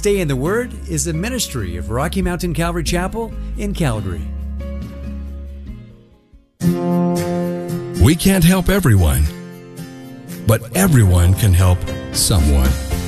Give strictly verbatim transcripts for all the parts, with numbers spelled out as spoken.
Stay in the Word is a ministry of Rocky Mountain Calvary Chapel in Calgary. We can't help everyone, but everyone can help someone.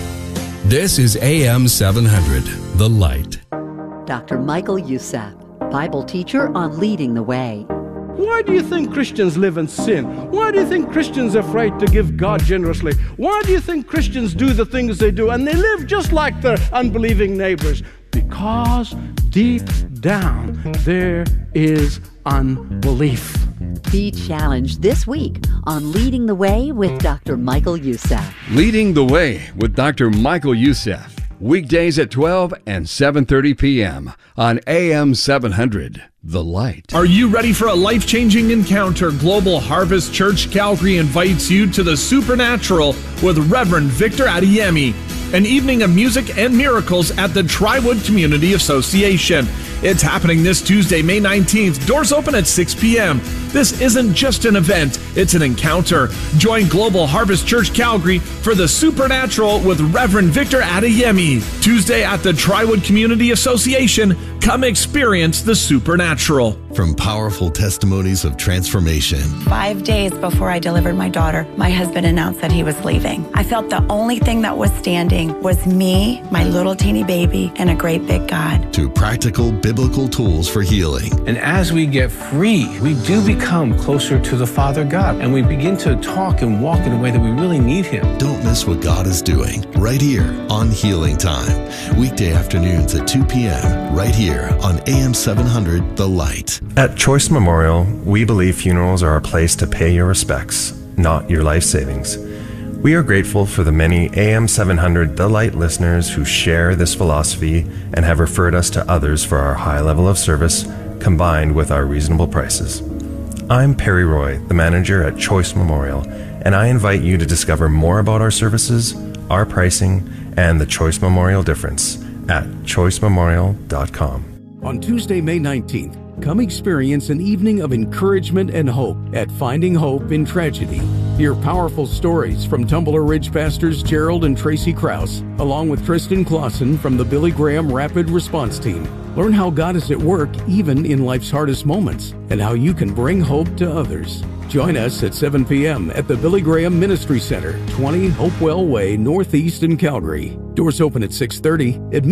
This is A M seven hundred, The Light. Doctor Michael Youssef, Bible teacher on Leading the Way. Why do you think Christians live in sin? Why do you think Christians are afraid to give God generously? Why do you think Christians do the things they do and they live just like their unbelieving neighbors? Because deep down there is unbelief. Be challenged this week on Leading the Way with Doctor Michael Youssef. Leading the Way with Doctor Michael Youssef. Weekdays at twelve and seven thirty p.m. on A M seven hundred, The Light. Are you ready for a life-changing encounter? Global Harvest Church Calgary invites you to the Supernatural with Reverend Victor Adeyemi, an evening of music and miracles at the Triwood Community Association. It's happening this Tuesday, May nineteenth. Doors open at six p.m. This isn't just an event, it's an encounter. Join Global Harvest Church Calgary for the Supernatural with Reverend Victor Adeyemi. Tuesday at the Triwood Community Association. Come experience the supernatural. From powerful testimonies of transformation. Five days before I delivered my daughter, my husband announced that he was leaving. I felt the only thing that was standing was me, my little teeny baby, and a great big God. To practical biblical tools for healing. And as we get free, we do become closer to the Father God, and we begin to talk and walk in a way that we really need Him. Don't miss what God is doing right here on Healing Time. Weekday afternoons at two p.m. right here on A M seven hundred, The Light. At Choice Memorial, we believe funerals are a place to pay your respects, not your life savings. We are grateful for the many A M seven hundred The Light listeners who share this philosophy and have referred us to others for our high level of service, combined with our reasonable prices. I'm Perry Roy, the manager at Choice Memorial, and I invite you to discover more about our services, our pricing, and the Choice Memorial difference at choice memorial dot com. On Tuesday, May nineteenth, come experience an evening of encouragement and hope at Finding Hope in Tragedy. Hear powerful stories from Tumbler Ridge pastors Gerald and Tracy Krause, along with Tristan Clausen from the Billy Graham Rapid Response Team. Learn how God is at work even in life's hardest moments and how you can bring hope to others. Join us at seven p.m. at the Billy Graham Ministry Center, twenty Hopewell Way, Northeast in Calgary. Doors open at six thirty.